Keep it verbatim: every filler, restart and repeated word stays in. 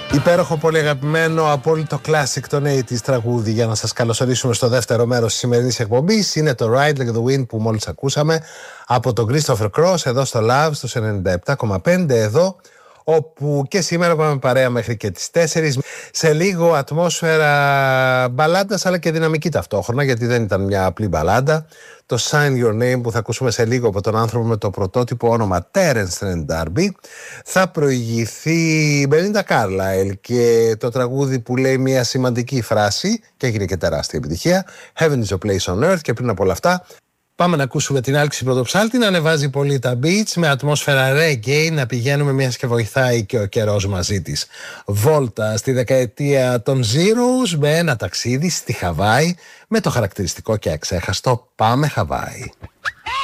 Υπέροχο, πολύ αγαπημένο, απόλυτο classic των ογδόντα τραγούδι για να σας καλωσορίσουμε στο δεύτερο μέρος της σημερινής εκπομπής. Είναι το Ride Like the Wind που μόλις ακούσαμε από τον Christopher Cross εδώ στο Love στους ενενήντα επτά κόμμα πέντε εδώ, όπου και σήμερα πάμε παρέα μέχρι και τις τέσσερις. Σε λίγο ατμόσφαιρα μπαλάντας αλλά και δυναμική ταυτόχρονα, γιατί δεν ήταν μια απλή μπαλάντα. Το Sign Your Name που θα ακούσουμε σε λίγο από τον άνθρωπο με το πρωτότυπο όνομα Terence Trent D'Arby θα προηγηθεί Belinda Carlisle και το τραγούδι που λέει μια σημαντική φράση και έγινε και τεράστια επιτυχία, Heaven is a place on earth. Και πριν από όλα αυτά πάμε να ακούσουμε την Άλξη Πρωτοψάλτη να ανεβάζει πολύ τα beats με ατμόσφαιρα reggae, να πηγαίνουμε μιας και βοηθάει και ο καιρός μαζί της. Βόλτα στη δεκαετία των Zeros με ένα ταξίδι στη Χαβάη με το χαρακτηριστικό και αξέχαστο Πάμε Χαβάη.